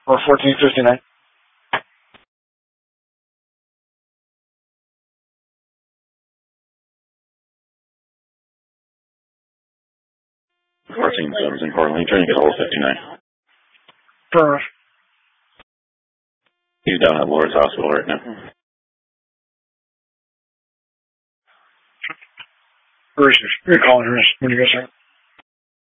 or 1459. In Cortland, trying to get hold of 59. Affirmative. He's down at Lourdes Hospital right now. Where is he? You're calling her. When you go, sir?